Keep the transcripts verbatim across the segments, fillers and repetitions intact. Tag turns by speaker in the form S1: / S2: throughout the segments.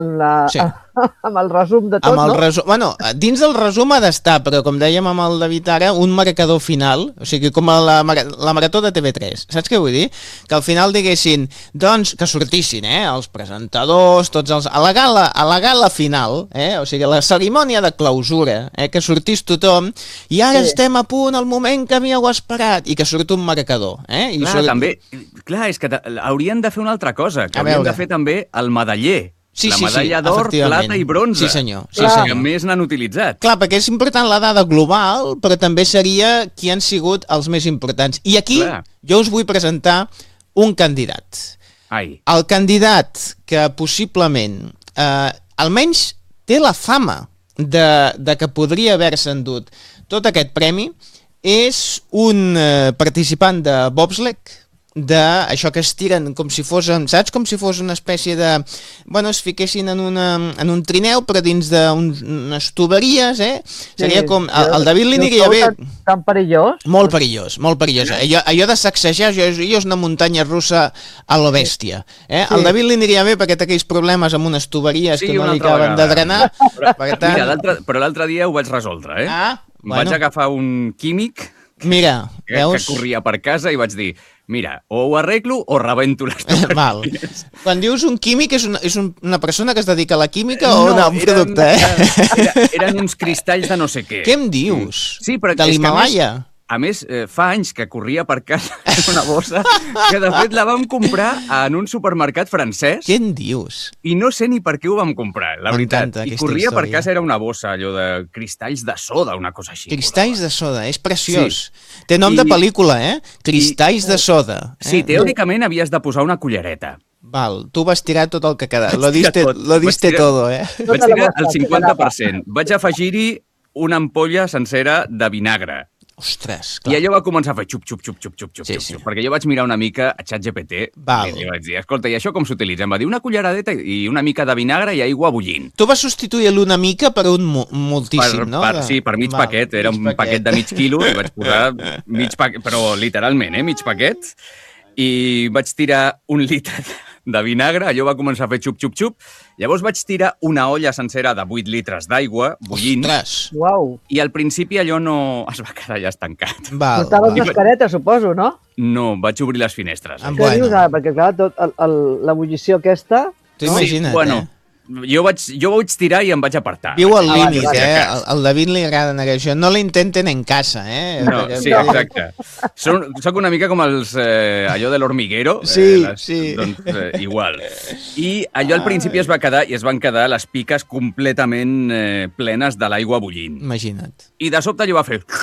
S1: La...
S2: Sí.
S1: amb el resum de tot,
S2: amb el
S1: no?
S2: resum, bueno, dins del resum ha d'estar, però com dèiem amb el David ara, un marcador final, o sigui, com a la, la marató de T V tres. Saps què vull dir? Que al final diguessin, doncs, que sortissin, eh, els presentadors, tots els... A la gala, a la gala final, eh, o sigui, la cerimònia de clausura, eh, que sortís tothom, i ara
S1: Sí.
S2: estem a punt, el moment que havíeu esperat, i que surt un marcador, eh? I
S3: Clar,
S2: surt...
S3: també, clar, és que haurien de fer una altra cosa, que
S2: A
S3: haurien
S2: veure.
S3: de fer també el medaller.
S2: Sí,
S3: la
S2: sí, sí,
S3: medalla d'or,
S2: efectivament.
S3: plata i bronze.
S2: Sí, senyor. Sí,
S1: Clar.
S2: senyor.
S3: Que més n'han utilitzat.
S2: Clar, perquè és important la dada global, però també seria qui han sigut els més importants. I aquí
S3: Clar.
S2: jo us vull presentar un candidat.
S3: Ai,
S2: El candidat que possiblement, eh, almenys té la fama de, de que podria haver-se endut tot aquest premi, és un eh, participant de bobsleigh, de això que es tiren com si fos, saps? Com si fos una espècie de... Bueno, es fiquessin en, una, en un trineu, però dins d'unes tuberies, eh? Seria com... El, el David li aniria bé...
S1: Tan, tan perillós.
S2: Molt perillós, molt perillós. Allò, allò de sacsejar, allò, allò és una muntanya russa a lo bèstia. Eh?
S1: Sí.
S2: El David li aniria bé perquè té aquells problemes amb unes tuberies
S3: Sí,
S2: que no
S3: una
S2: li
S3: altra
S2: acaben de
S3: vegada.
S2: drenar.
S3: Però,
S2: Per tant,
S3: mira, l'altre- però l'altre dia ho vaig resoldre, eh?
S2: ah,
S3: Em Vaig
S2: bueno,
S3: agafar un químic
S2: mira,
S3: que, que
S2: veus?
S3: corria per casa i vaig dir, mira, o ho arreglo o rebento les teves
S2: Val.
S3: filles.
S2: Quan dius un químic és una, és un, una persona que es dedica a la química
S3: No,
S2: o no, un
S3: eren-
S2: producte, eh?
S3: Era, eren uns cristalls de no sé què.
S2: Què em dius?
S3: Sí, però
S2: De
S3: és que a
S2: l'Himalaya?
S3: A més, eh, fa anys que corria per casa amb una bossa que, de fet, la vam comprar en un supermercat francès
S2: Què em dius?
S3: i no sé ni per què ho vam comprar, la veritat.
S2: M'encanta
S3: I
S2: aquesta
S3: corria per
S2: història.
S3: casa, era una bossa, allò de cristalls de soda, una cosa així.
S2: Cristalls de soda, és preciós.
S3: Sí.
S2: Té nom
S3: I-
S2: de pel·lícula, eh? Cristalls de soda. Eh?
S3: Sí, teòricament havies de posar una cullereta.
S2: Val, tu vas tirar tot el que queda. Lo
S3: Vaig tirar
S2: diste,
S3: tot.
S2: lo
S3: Vaig
S2: diste
S3: tirar-
S2: todo, eh?
S3: Vaig
S1: Tota la
S3: tirar
S1: bossa
S3: el
S1: que
S3: cinquanta per
S1: quedava.
S3: cent. Vaig afegir-hi una ampolla sencera de vinagre.
S2: Ostres,
S3: I
S2: clar.
S3: allò va començar a fer xup, xup, xup, xup, xup, xup,
S2: Sí,
S3: xup,
S2: sí.
S3: xup, perquè jo vaig mirar una mica a ChatGPT
S2: Val.
S3: i li vaig dir, escolta, i això com s'utilitza? Em va dir una culleradeta i una mica de vinagre i aigua bullint.
S2: Tu vas substituir l'una mica per un mo moltíssim,
S3: per,
S2: no?
S3: per,
S2: De-
S3: sí, per mig
S2: Val,
S3: paquet, era
S2: mig
S3: un paquet de mig quilo i vaig posar mig paquet, però literalment, eh, mig paquet, i vaig tirar un litre de vinagre, allò va començar a fer xup, xup, xup, llavors vaig tirar una olla sencera de vuit litres d'aigua bullint,
S2: Ostres,
S1: Uau.
S3: i al principi allò no es va quedar ja estancat.
S2: val,
S1: Portaves
S2: val.
S1: mascareta, suposo, no?
S3: No, vaig obrir les finestres.
S2: Ah,
S1: Què
S2: bueno.
S1: dius ara? Perquè, clar, tot el, el, l'ebullició aquesta...
S2: Tu
S1: no?
S2: imagina't,
S3: bueno,
S2: eh?
S3: jo vaig, jo vaig tirar i em vaig apartar.
S2: Viu al
S3: Vaig dir,
S2: límit,
S3: "Ah,
S2: eh?
S3: cas".
S2: Al, al David li agrada anar això. No l'intenten en casa, eh?
S3: No,
S2: Perquè-
S3: sí, exacte. Soc, soc una mica com els, eh, allò de l'hormiguero.
S2: Sí,
S3: eh,
S2: sí.
S3: Doncs eh, igual. I allò al principi es va quedar i es van quedar les piques completament eh, plenes de l'aigua bullint.
S2: Imagina't.
S3: I de sobte allò va fer...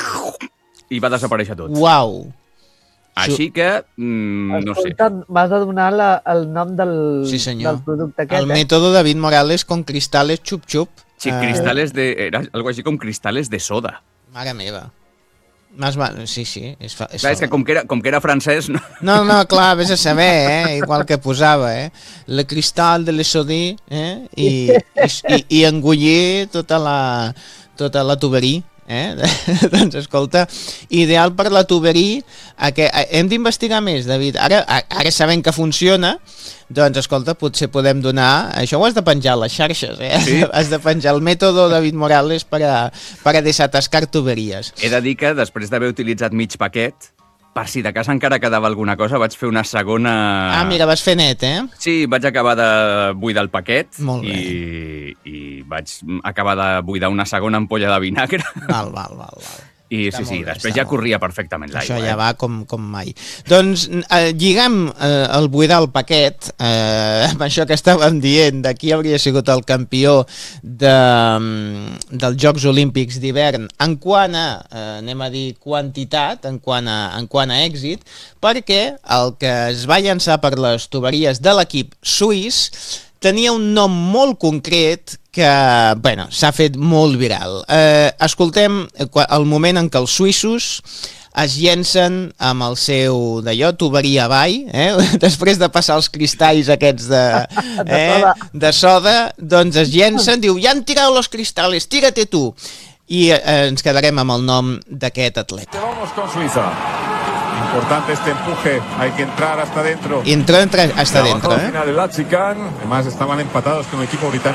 S3: I va desaparèixer tot.
S2: Uau.
S3: Així que, mm, no sé.
S1: Escolta, m'has de donar la, el nom del,
S2: Sí, senyor.
S1: del producte aquest,
S2: El
S1: eh?
S2: método David Morales con cristales chup chup.
S3: Sí,
S2: Eh,
S3: cristales de... Era algo així com cristales de soda.
S2: Mare meva. Más va... Sí, sí. És, fa... és,
S3: Clar, és que com que era, com que era francès... No...
S2: No, no, clar, vés a saber, eh? Igual que posava, eh? Le cristal de l'esodí, eh? I, i, i, i engullir tota la, tota la tuberí. Eh? Doncs escolta, ideal per la tuberí. Que, hem d'investigar més, David. Ara, ara sabem que funciona, doncs escolta, potser podem donar... Això ho has de penjar a les xarxes, eh?
S3: Sí.
S2: Has de penjar el método David Morales per a, per a desatascar tuberies.
S3: He de dir que després d'haver utilitzat mig paquet, per si de casa encara quedava alguna cosa, vaig fer una segona...
S2: Ah, mira, vas fer net, eh?
S3: Sí, vaig acabar de buidar el paquet
S2: Molt bé.
S3: i, i vaig acabar de buidar una segona ampolla de vinagre.
S2: Val, val, val, val.
S3: I
S2: Està
S3: sí, sí,
S2: molt bé,
S3: després
S2: està
S3: ja
S2: molt
S3: corria perfectament l'aigua.
S2: Això ja
S3: eh?
S2: va com, com mai. Doncs eh, lligam eh, el buidar el paquet eh, amb això que estàvem dient de qui hauria sigut el campió de, dels Jocs Olímpics d'hivern en quant a, eh, anem a dir, quantitat, en quant a, en quant a èxit, perquè el que es va llançar per les tuberies de l'equip suís tenia un nom molt concret que, bueno, s'ha fet molt viral. Eh, escoltem el moment en què els suïssos es llencen amb el seu d'allò, tuberia avall, eh? Després de passar els cristalls aquests de,
S1: De
S2: eh?
S1: soda.
S2: de soda, doncs es llencen, diu, ja han tirat los cristales, tírate tu. I eh, ens quedarem amb el nom d'aquest atleta.
S4: Vamos con Suiza. Importante este empuje, hay que entrar hasta adentro.
S2: I entró entre, hasta
S4: Trabajó
S2: dentro,
S4: al
S2: eh?
S4: final el Lazican, además estaban empatados con el equipo británico.